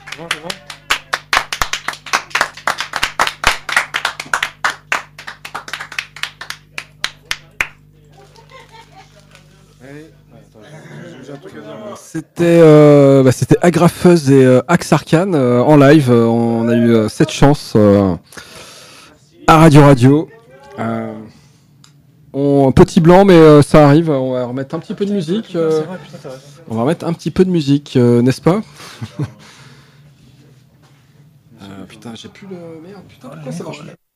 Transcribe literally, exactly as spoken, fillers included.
bon, c'est bon. C'était euh, bah, c'était Agrafeuse et euh, Axe Arcane euh, en live. Euh, on a eu euh, cette chance euh, à Radio Radio. Euh, on, petit blanc, mais euh, ça arrive. On va remettre un petit peu de musique. euh, on va remettre un petit peu de musique, euh, n'est-ce pas? euh, Putain, j'ai plus le merde. Putain, pourquoi ça marche pas?